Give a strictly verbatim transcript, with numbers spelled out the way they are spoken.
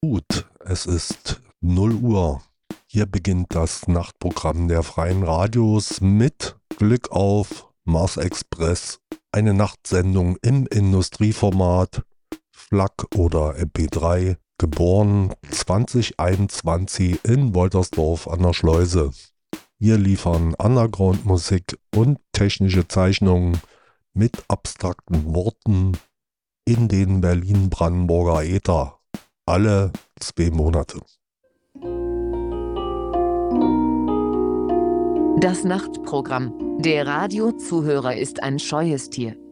Gut, es ist null Uhr. Hier beginnt das Nachtprogramm der Freien Radios mit Glück auf Mars Express, eine Nachtsendung im Industrieformat, F L A C oder M P drei, geboren zwanzig einundzwanzig in Woltersdorf an der Schleuse. Wir liefern Underground-Musik und technische Zeichnungen mit abstrakten Worten in den Berlin-Brandenburger Äther. Alle zwei Monate. Das Nachtprogramm. Der Radiozuhörer ist ein scheues Tier.